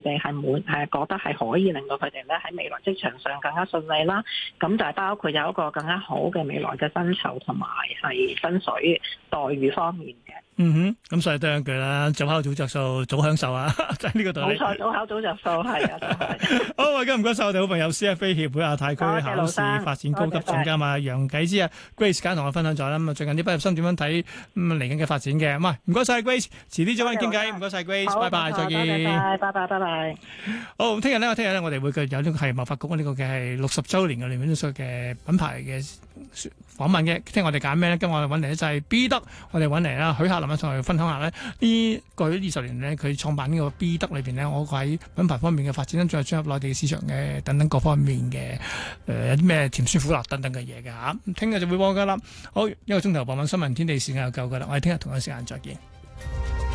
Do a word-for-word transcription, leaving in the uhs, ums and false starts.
哋係滿係覺得係可以令到佢哋咧喺未來職場上更加順利啦。咁就係包括有一個更加好嘅未來嘅薪酬同埋係薪水待遇方面嘅。 嗯哼，咁所以都係一句啦，早考早着數，早享受啊，就係呢個道理。 冇錯，早考早着數係啊，係。 好，唔該唔該晒我哋好朋友 C F A 協會亞太區考試發展高級總監啊楊啟之啊 Grace 家同我分享咗啦。咁啊最近啲畢業生點樣睇咁嚟緊嘅發展嘅？咁啊唔該晒 Grace，遲啲再揾傾偈。唔該晒 Grace，拜拜，再見。 拜拜拜拜。 好，聽日咧，聽日咧，我哋會繼續有呢個係貿發局呢個嘅係六十週年嘅裏面嘅品牌嘅訪問嘅。聽我哋揀咩咧？今日我哋揾嚟咧就係 B 得，我哋揾嚟啦許客林啊，同我哋分享下咧呢過去二十年咧佢創辦呢個 B 得裏邊咧，我喺品牌方面嘅發展，仲有進入內地市場嘅等等各方面嘅誒有啲咩甜酸苦辣等等嘅嘢嘅嚇。聽日就會播噶啦。好，一個鐘頭傍晚新聞天地時間就夠噶啦，我哋聽日同一時間再見。